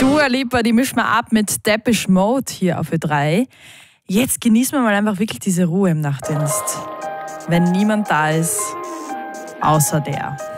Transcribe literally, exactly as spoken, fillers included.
Dua Lipa, die mischen wir ab mit Depeche Mode hier auf Ö drei. Jetzt genießen wir mal einfach wirklich diese Ruhe im Nachtdienst. Wenn niemand da ist, außer der.